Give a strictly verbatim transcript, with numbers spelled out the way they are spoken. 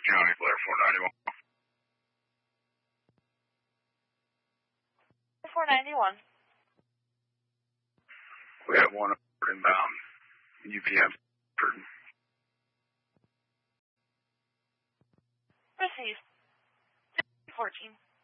County, Blair four ninety-one. four ninety-one. We have one inbound U P M. Received. fourteen.